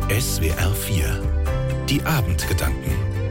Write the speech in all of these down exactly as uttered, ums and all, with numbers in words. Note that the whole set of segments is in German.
S W R vier. Die Abendgedanken.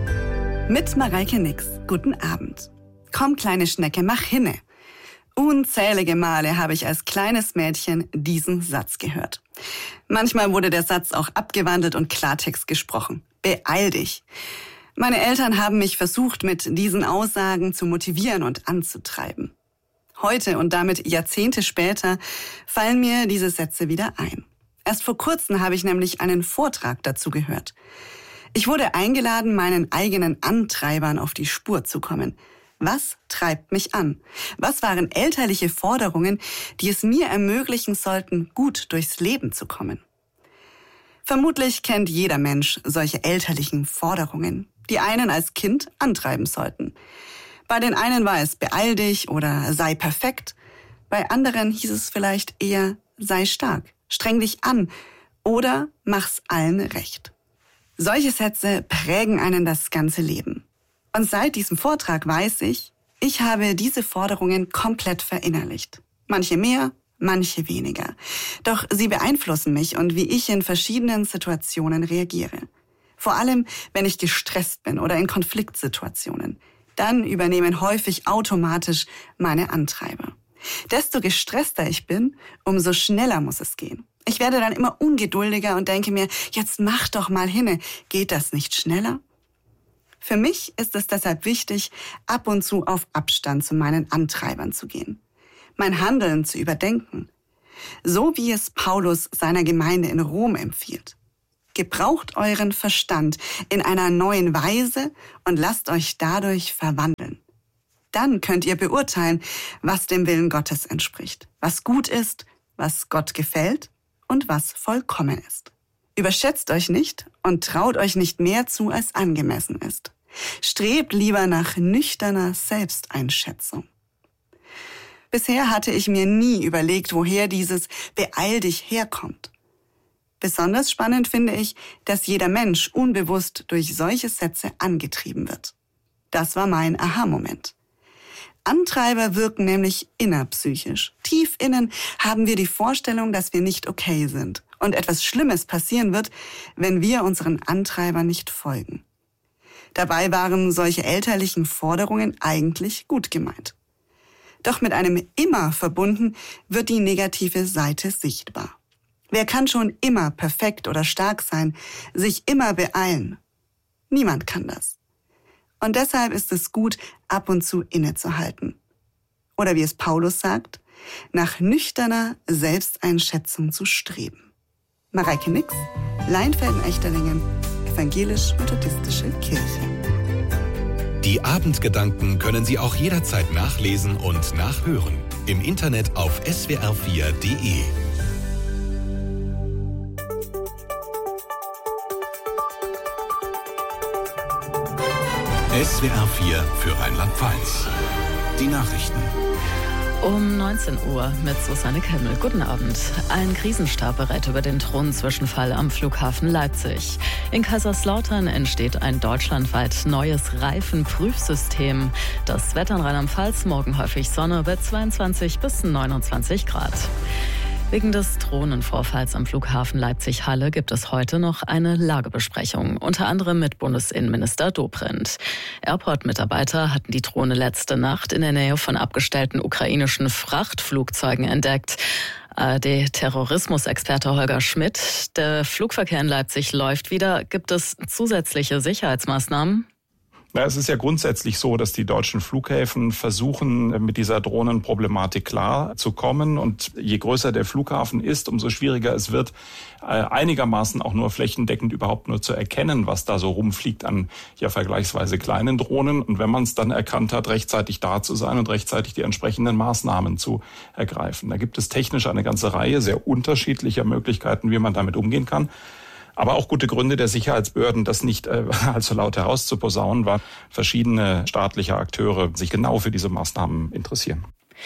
Mit Mareike Nix. Guten Abend. Komm, kleine Schnecke, mach hinne. Unzählige Male habe ich als kleines Mädchen diesen Satz gehört. Manchmal wurde der Satz auch abgewandelt und Klartext gesprochen. Beeil dich. Meine Eltern haben mich versucht, mit diesen Aussagen zu motivieren und anzutreiben. Heute und damit Jahrzehnte später fallen mir diese Sätze wieder ein. Erst vor kurzem habe ich nämlich einen Vortrag dazu gehört. Ich wurde eingeladen, meinen eigenen Antreibern auf die Spur zu kommen. Was treibt mich an? Was waren elterliche Forderungen, die es mir ermöglichen sollten, gut durchs Leben zu kommen? Vermutlich kennt jeder Mensch solche elterlichen Forderungen, die einen als Kind antreiben sollten. Bei den einen war es beeil dich oder sei perfekt. Bei anderen hieß es vielleicht eher sei stark, streng dich an oder mach's allen recht. Solche Sätze prägen einen das ganze Leben. Und seit diesem Vortrag weiß ich, ich habe diese Forderungen komplett verinnerlicht. Manche mehr, manche weniger. Doch sie beeinflussen mich und wie ich in verschiedenen Situationen reagiere. Vor allem, wenn ich gestresst bin oder in Konfliktsituationen. Dann übernehmen häufig automatisch meine Antreiber. Desto gestresster ich bin, umso schneller muss es gehen. Ich werde dann immer ungeduldiger und denke mir, jetzt mach doch mal hinne, geht das nicht schneller? Für mich ist es deshalb wichtig, ab und zu auf Abstand zu meinen Antreibern zu gehen. Mein Handeln zu überdenken. So wie es Paulus seiner Gemeinde in Rom empfiehlt. Gebraucht euren Verstand in einer neuen Weise und lasst euch dadurch verwandeln. Dann könnt ihr beurteilen, was dem Willen Gottes entspricht, was gut ist, was Gott gefällt und was vollkommen ist. Überschätzt euch nicht und traut euch nicht mehr zu, als angemessen ist. Strebt lieber nach nüchterner Selbsteinschätzung. Bisher hatte ich mir nie überlegt, woher dieses Beeil dich herkommt. Besonders spannend finde ich, dass jeder Mensch unbewusst durch solche Sätze angetrieben wird. Das war mein Aha-Moment. Antreiber wirken nämlich innerpsychisch. Tief innen haben wir die Vorstellung, dass wir nicht okay sind und etwas Schlimmes passieren wird, wenn wir unseren Antreibern nicht folgen. Dabei waren solche elterlichen Forderungen eigentlich gut gemeint. Doch mit einem Immer verbunden wird die negative Seite sichtbar. Wer kann schon immer perfekt oder stark sein, sich immer beeilen? Niemand kann das. Und deshalb ist es gut, ab und zu innezuhalten. Oder wie es Paulus sagt, nach nüchterner Selbsteinschätzung zu streben. Mareike Nix, Leinfelden-Echterlingen, Evangelisch-Methodistische Kirche. Die Abendgedanken können Sie auch jederzeit nachlesen und nachhören. Im Internet auf S W R vier Punkt de. S W R vier für Rheinland-Pfalz. Die Nachrichten. Um neunzehn Uhr mit Susanne Kemmel. Guten Abend. Ein Krisenstab berät über den Drohnenzwischenfall am Flughafen Leipzig. In Kaiserslautern entsteht ein deutschlandweit neues Reifenprüfsystem. Das Wetter in Rheinland-Pfalz, morgen häufig Sonne bei zweiundzwanzig bis neunundzwanzig Grad. Wegen des Drohnenvorfalls am Flughafen Leipzig-Halle gibt es heute noch eine Lagebesprechung, unter anderem mit Bundesinnenminister Dobrindt. Airport-Mitarbeiter hatten die Drohne letzte Nacht in der Nähe von abgestellten ukrainischen Frachtflugzeugen entdeckt. A R D-Terrorismusexperte Holger Schmidt, der Flugverkehr in Leipzig läuft wieder. Gibt es zusätzliche Sicherheitsmaßnahmen? Ja, es ist ja grundsätzlich so, dass die deutschen Flughäfen versuchen, mit dieser Drohnenproblematik klarzukommen. Und je größer der Flughafen ist, umso schwieriger es wird, einigermaßen auch nur flächendeckend überhaupt nur zu erkennen, was da so rumfliegt an ja vergleichsweise kleinen Drohnen. Und wenn man es dann erkannt hat, rechtzeitig da zu sein und rechtzeitig die entsprechenden Maßnahmen zu ergreifen. Da gibt es technisch eine ganze Reihe sehr unterschiedlicher Möglichkeiten, wie man damit umgehen kann. Aber auch gute Gründe der Sicherheitsbehörden, das nicht äh, allzu laut herauszuposaunen, weil verschiedene staatliche Akteure sich genau für diese Maßnahmen interessieren.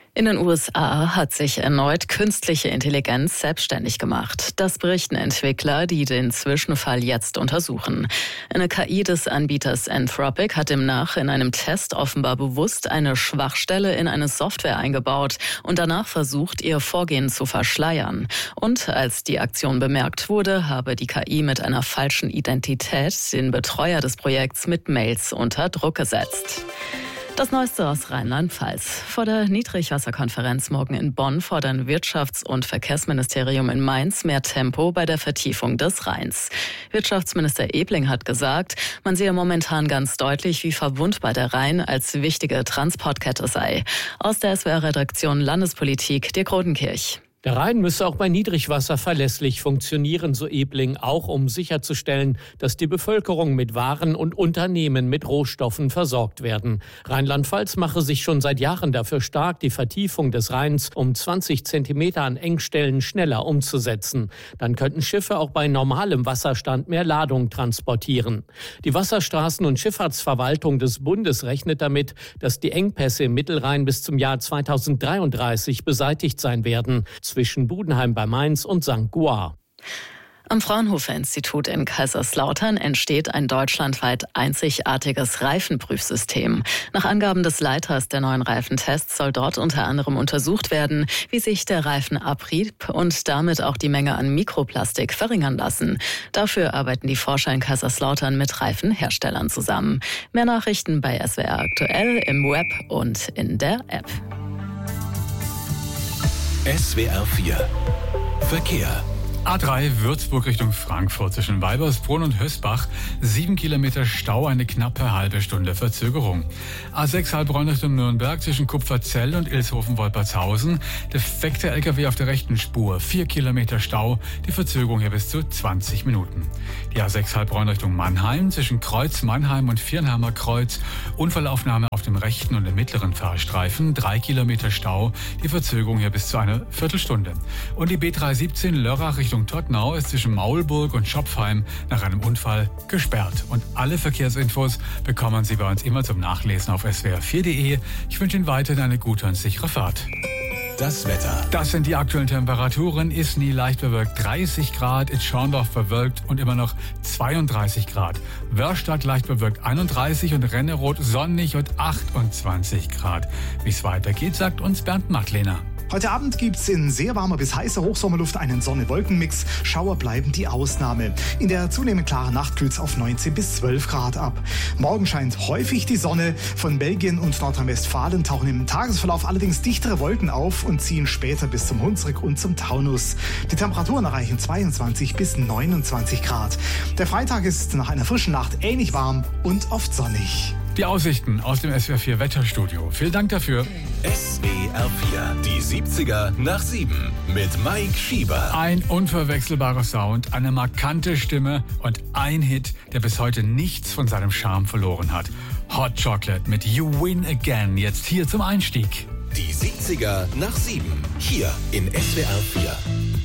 In den U S A hat sich erneut künstliche Intelligenz selbstständig gemacht. Das berichten Entwickler, die den Zwischenfall jetzt untersuchen. Eine K I des Anbieters Anthropic hat demnach in einem Test offenbar bewusst eine Schwachstelle in eine Software eingebaut und danach versucht, ihr Vorgehen zu verschleiern. Und als die Aktion bemerkt wurde, habe die K I mit einer falschen Identität den Betreuer des Projekts mit Mails unter Druck gesetzt. Das Neueste aus Rheinland-Pfalz. Vor der Niedrigwasserkonferenz morgen in Bonn fordern Wirtschafts- und Verkehrsministerium in Mainz mehr Tempo bei der Vertiefung des Rheins. Wirtschaftsminister Ebling hat gesagt, man sehe momentan ganz deutlich, wie verwundbar der Rhein als wichtige Transportkette sei. Aus der S W R-Redaktion Landespolitik, Dirk Rodenkirch. Der Rhein müsse auch bei Niedrigwasser verlässlich funktionieren, so Ebling, auch um sicherzustellen, dass die Bevölkerung mit Waren und Unternehmen mit Rohstoffen versorgt werden. Rheinland-Pfalz mache sich schon seit Jahren dafür stark, die Vertiefung des Rheins um zwanzig Zentimeter an Engstellen schneller umzusetzen. Dann könnten Schiffe auch bei normalem Wasserstand mehr Ladung transportieren. Die Wasserstraßen- und Schifffahrtsverwaltung des Bundes rechnet damit, dass die Engpässe im Mittelrhein bis zum Jahr zweitausenddreiunddreißig beseitigt sein werden. Zwischen Budenheim bei Mainz und Sankt Goar. Am Fraunhofer-Institut in Kaiserslautern entsteht ein deutschlandweit einzigartiges Reifenprüfsystem. Nach Angaben des Leiters der neuen Reifentests soll dort unter anderem untersucht werden, wie sich der Reifenabrieb und damit auch die Menge an Mikroplastik verringern lassen. Dafür arbeiten die Forscher in Kaiserslautern mit Reifenherstellern zusammen. Mehr Nachrichten bei S W R aktuell, im Web und in der App. S W R vier Verkehr. A drei Würzburg Richtung Frankfurt zwischen Weibersbrunn und Hösbach. Sieben Kilometer Stau, eine knappe halbe Stunde Verzögerung. A sechs Heilbronn Richtung Nürnberg zwischen Kupferzell und Ilshofen-Wolpertshausen. Defekter L K W auf der rechten Spur. Vier Kilometer Stau, die Verzögerung hier bis zu zwanzig Minuten. Die A sechs Heilbronn Richtung Mannheim zwischen Kreuz Mannheim und Viernheimer Kreuz. Unfallaufnahme auf dem rechten und dem mittleren Fahrstreifen. Drei Kilometer Stau, die Verzögerung hier bis zu einer Viertelstunde. Und die B drei siebzehn Lörrach Richtung Todtnau ist zwischen Maulburg und Schopfheim nach einem Unfall gesperrt. Und alle Verkehrsinfos bekommen Sie bei uns immer zum Nachlesen auf S W R vier punkt de. Ich wünsche Ihnen weiterhin eine gute und sichere Fahrt. Das Wetter. Das sind die aktuellen Temperaturen. Isny leicht bewölkt dreißig Grad, in Schorndorf bewölkt und immer noch zweiunddreißig Grad. Wörstadt leicht bewölkt einunddreißig und Renneroth sonnig und achtundzwanzig Grad. Wie es weitergeht, sagt uns Bernd Mattlehner. Heute Abend gibt's in sehr warmer bis heißer Hochsommerluft einen Sonne-Wolken-Mix. Schauer bleiben die Ausnahme. In der zunehmend klaren Nacht kühlt's auf neunzehn bis zwölf Grad ab. Morgen scheint häufig die Sonne. Von Belgien und Nordrhein-Westfalen tauchen im Tagesverlauf allerdings dichtere Wolken auf und ziehen später bis zum Hunsrück und zum Taunus. Die Temperaturen erreichen zweiundzwanzig bis neunundzwanzig Grad. Der Freitag ist nach einer frischen Nacht ähnlich warm und oft sonnig. Die Aussichten aus dem S W R vier Wetterstudio. Vielen Dank dafür. S W R vier, die siebziger nach sieben mit Mike Schieber. Ein unverwechselbarer Sound, eine markante Stimme und ein Hit, der bis heute nichts von seinem Charme verloren hat. Hot Chocolate mit You Win Again, jetzt hier zum Einstieg. Die siebziger nach sieben, hier in S W R vier.